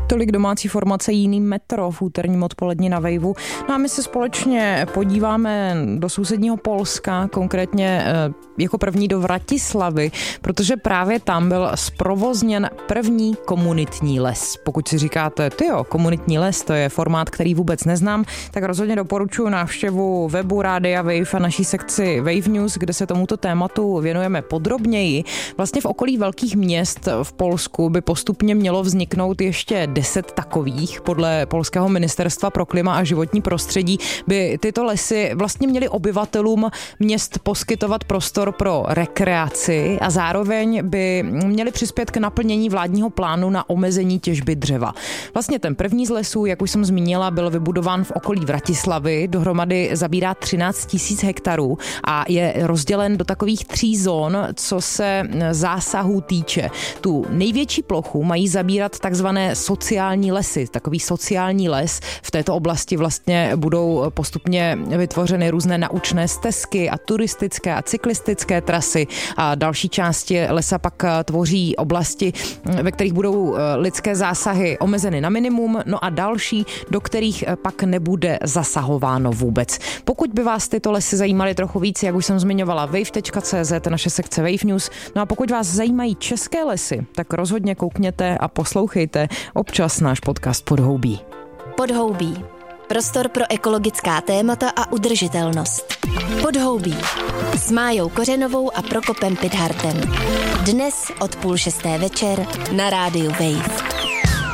Tolik domácí formace Jiný metro v úterním odpoledni na Waveu. No a my se společně podíváme do sousedního Polska, konkrétně jako první do Vratislavy, protože právě tam byl zprovozněn první komunitní les. Pokud si říkáte, komunitní les, to je formát, který vůbec neznám, tak rozhodně doporučuji návštěvu webu Rádia Wave a naší sekci Wave News, kde se tomuto tématu věnujeme podrobněji. Vlastně v okolí velkých měst v Polsku by postupně mělo vzniknout ještě 10 takových. Podle polského ministerstva pro klima a životní prostředí by tyto lesy vlastně měly obyvatelům měst poskytovat prostor pro rekreaci a zároveň by měly přispět k naplnění vládního plánu na omezení těžby dřeva. Vlastně ten první z lesů, jak už jsem zmínila, byl vybudován v okolí Vratislavy, dohromady zabírá 13 000 hektarů a je rozdělen do takových 3 zón, co se zásahů týče. Tu největší plochu mají zabírat takzvané sociální lesy. Takový sociální les v této oblasti vlastně budou postupně vytvořeny různé naučné stezky a turistické a cyklistické trasy a další části lesa pak tvoří oblasti, ve kterých budou lidské zásahy omezeny na minimum, no a další, do kterých pak nebude zasahováno vůbec. Pokud by vás tyto lesy zajímaly trochu víc, jak už jsem zmiňovala, wave.cz, naše sekce Wave News, no a pokud vás zajímají české lesy, tak rozhodně koukněte a poslouchejte občas náš podcast Podhoubí. Podhoubí. Prostor pro ekologická témata a udržitelnost. Podhoubí. S Májou Kořenovou a Prokopem Pidhartem. Dnes od 5:30 večer na rádiu Wave.